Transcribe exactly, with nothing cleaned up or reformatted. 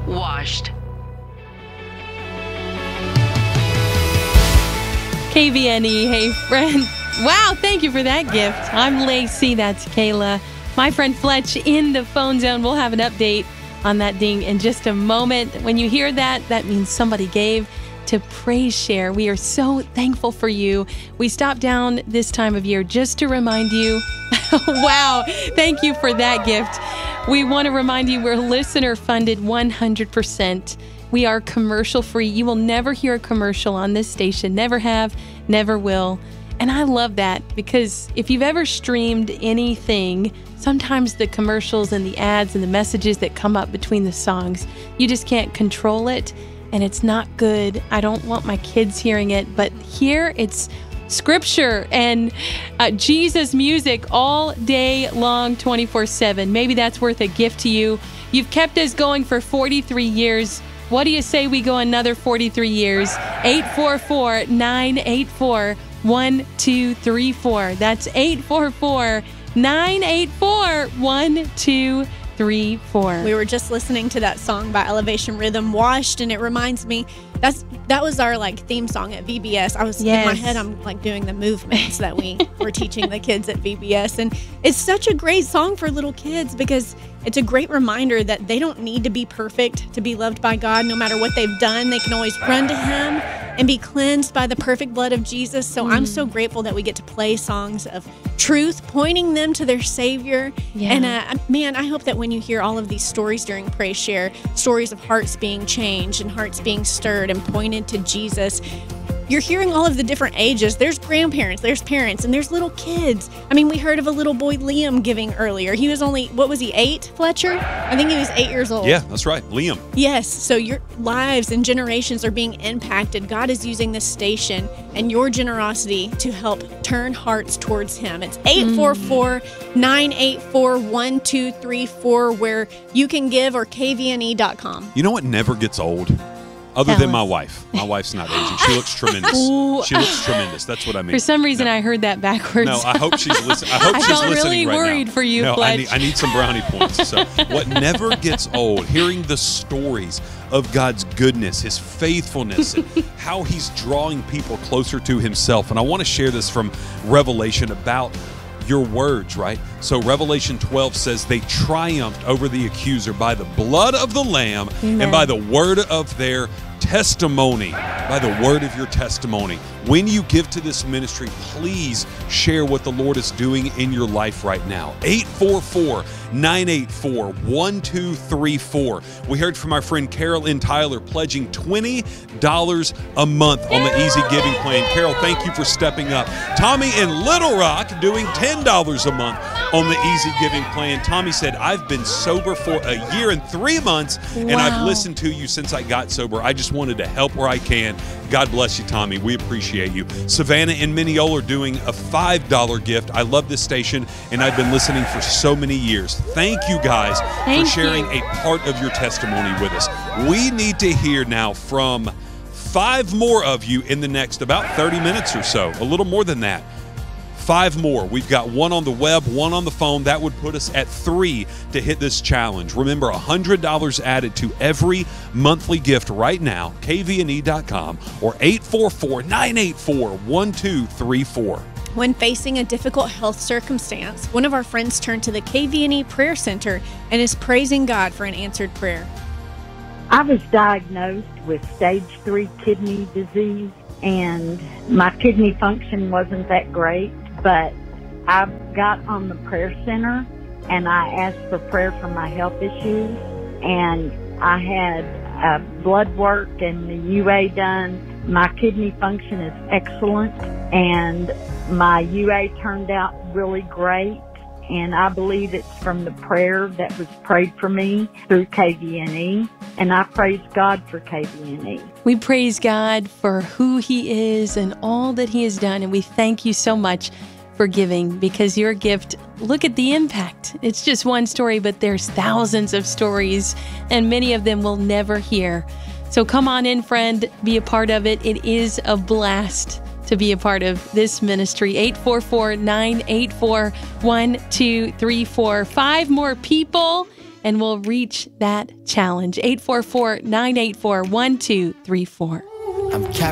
washed. K V N E, hey friend. Wow, thank you for that gift. I'm Lacey, that's Kayla. My friend Fletch in the phone zone. We'll have an update on that ding in just a moment. When you hear that, that means somebody gave to Praise Share. We are so thankful for you. We stop down this time of year just to remind you. Wow, thank you for that gift. We want to remind you we're listener funded one hundred percent. We are commercial free. You will never hear a commercial on this station. Never have, never will. And I love that because if you've ever streamed anything, sometimes the commercials and the ads and the messages that come up between the songs, you just can't control it and it's not good. I don't want my kids hearing it, but here it's scripture and uh, Jesus music all day long, twenty-four seven. Maybe that's worth a gift to you. You've kept us going for forty-three years. What do you say we go another forty-three years? eight four four, nine eight four, one two three four. That's eight four four, nine eight four, one two three four. We were just listening to that song by Elevation Rhythm, Washed, and it reminds me, that's that was our like theme song at V B S. I was Yes. in my head, I'm like doing the movements that we were teaching the kids at V B S. And it's such a great song for little kids because it's a great reminder that they don't need to be perfect to be loved by God. No matter what they've done, they can always run to Him and be cleansed by the perfect blood of Jesus. So mm. I'm so grateful that we get to play songs of truth, pointing them to their Savior. Yeah. And uh, man, I hope that when you hear all of these stories during Praise Share, stories of hearts being changed and hearts being stirred and pointed to Jesus, you're hearing all of the different ages. There's grandparents, there's parents, and there's little kids. I mean, we heard of a little boy, Liam, giving earlier. He was only, what was he, eight, Fletcher? I think he was eight years old. Yeah, that's right. Liam. Yes, so your lives and generations are being impacted. God is using this station and your generosity to help turn hearts towards Him. It's eight four four, nine eight four, one two three four where you can give, or K V N E dot com. You know what never gets old? Other Tell than us. my wife. My wife's not aging. She looks tremendous. Ooh. She looks tremendous. That's what I mean. For some reason, No. I heard that backwards. No, I hope she's listening. I hope I she's felt listening really right worried now. for you, no, I Fletch. need, I need some brownie points. So, what never gets old, hearing the stories of God's goodness, His faithfulness, and how He's drawing people closer to Himself. And I want to share this from Revelation about your words, right? So Revelation twelve says they triumphed over the accuser by the blood of the Lamb Amen. and by the word of their testimony, by the word of your testimony. When you give to this ministry, please share what the Lord is doing in your life right now. eight four four, nine eight four, one two three four. We heard from our friend Carol N. Tyler pledging twenty dollars a month on the Easy Giving Plan. Carol, thank you for stepping up. Tommy in Little Rock doing ten dollars a month on the Easy Giving Plan. Tommy said, I've been sober for a year and three months, and Wow. I've listened to you since I got sober. I just wanted to help where I can. God bless you, Tommy. We appreciate you. Savannah and Mineola are doing a five dollar gift. I love this station, and I've been listening for so many years. Thank you guys Thank for sharing you. a part of your testimony with us. We need to hear now from five more of you in the next about thirty minutes or so, a little more than that. Five more. We've got one on the web, one on the phone. That would put us at three to hit this challenge. Remember, one hundred dollars added to every monthly gift right now, K V N E dot com or eight four four, nine eight four, one two three four. When facing a difficult health circumstance, one of our friends turned to the K V N E Prayer Center and is praising God for an answered prayer. I was diagnosed with stage three kidney disease, and my kidney function wasn't that great, but I got on the prayer center and I asked for prayer for my health issues, and I had uh, blood work and the U A done. My kidney function is excellent, and my U A turned out really great. And I believe it's from the prayer that was prayed for me through K V N E. And I praise God for K V N E. We praise God for who He is and all that He has done. And we thank you so much for giving, because your gift, look at the impact. It's just one story, but there's thousands of stories, and many of them we'll never hear. So come on in, friend, be a part of it. It is a blast to be a part of this ministry. eight four four, nine eight four, one two three four. Five more people and we'll reach that challenge. eight four four, nine eight four, one two three four. I'm